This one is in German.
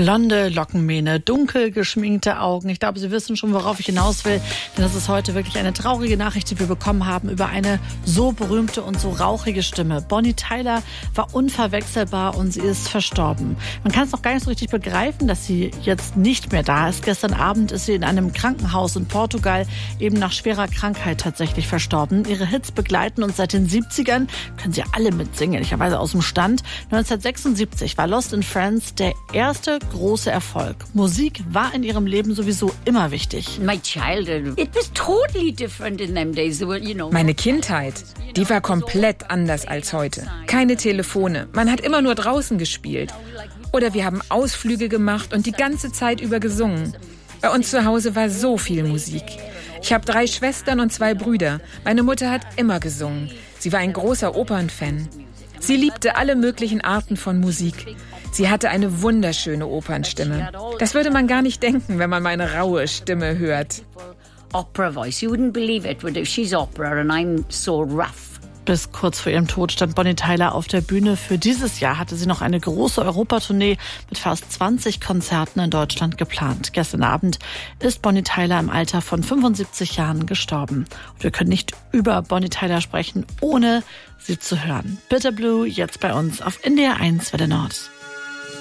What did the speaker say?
Blonde Lockenmähne, dunkel geschminkte Augen. Ich glaube, Sie wissen schon, worauf ich hinaus will. Denn das ist heute wirklich eine traurige Nachricht, die wir bekommen haben über eine so berühmte und so rauchige Stimme. Bonnie Tyler war unverwechselbar und sie ist verstorben. Man kann es noch gar nicht so richtig begreifen, dass sie jetzt nicht mehr da ist. Gestern Abend ist sie in einem Krankenhaus in Portugal eben nach schwerer Krankheit tatsächlich verstorben. Ihre Hits begleiten uns seit den 70ern. Können Sie alle mitsingen, ehrlicherweise aus dem Stand. 1976 war Lost in France der erste große Erfolg. Musik war in ihrem Leben sowieso immer wichtig. Meine Kindheit, die war komplett anders als heute. Keine Telefone, man hat immer nur draußen gespielt. Oder wir haben Ausflüge gemacht und die ganze Zeit über gesungen. Bei uns zu Hause war so viel Musik. Ich habe 3 Schwestern und 2 Brüder. Meine Mutter hat immer gesungen. Sie war ein großer Opernfan. Sie liebte alle möglichen Arten von Musik. Sie hatte eine wunderschöne Opernstimme. Das würde man gar nicht denken, wenn man meine raue Stimme hört. Opera voice. You wouldn't believe it. She's opera and I'm so rough. Bis kurz vor ihrem Tod stand Bonnie Tyler auf der Bühne. Für dieses Jahr hatte sie noch eine große Europatournee mit fast 20 Konzerten in Deutschland geplant. Gestern Abend ist Bonnie Tyler im Alter von 75 Jahren gestorben. Und wir können nicht über Bonnie Tyler sprechen, ohne sie zu hören. Bitter Blue jetzt bei uns auf NDR 1 Welle Nord.